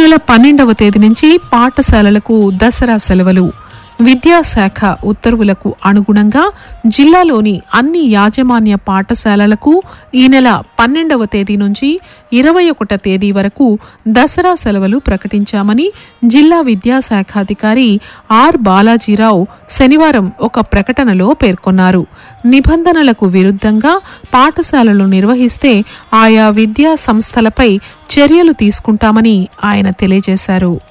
నెల 12వ తేదీ నుంచి పాఠశాలలకు దసరా సెలవులు. విద్యాశాఖ ఉత్తర్వులకు అనుగుణంగా జిల్లాలోని అన్ని యాజమాన్య పాఠశాలలకు ఈ నెల 12వ తేదీ నుంచి 21వ తేదీ వరకు దసరా సెలవులు ప్రకటించామని జిల్లా విద్యాశాఖాధికారి ఆర్ బాలాజీరావు శనివారం ఒక ప్రకటనలో పేర్కొన్నారు. నిబంధనలకు విరుద్ధంగా పాఠశాలలు నిర్వహిస్తే ఆయా విద్యా సంస్థలపై చర్యలు తీసుకుంటామని ఆయన తెలియజేశారు.